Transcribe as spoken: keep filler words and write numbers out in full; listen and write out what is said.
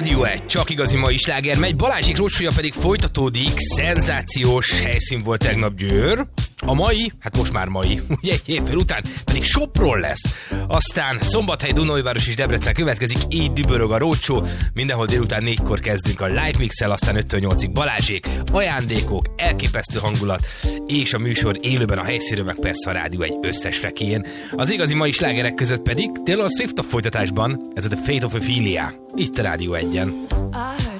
Rádió egy, csak igazi mai sláger megy, Balázsék roadshow-ja pedig folytatódik, szenzációs helyszín volt tegnap Győr. A mai, hát most már mai, ugye egy évvel után pedig Sopron lesz. Aztán Szombathely, Dunaújváros és Debrecen következik, így dübörög a roadshow. Mindenhol délután négykor kezdünk a live mix-el, aztán öttől nyolcig Balázsék, ajándékok, elképesztő hangulat, és a műsor élőben a helyszínről, meg persze a Rádió egy összes fekéjén. Az igazi mai slágerek között pedig Taylor Swift a folytatásban, ez a The Fate of Ophelia, itt a Rádió egyen.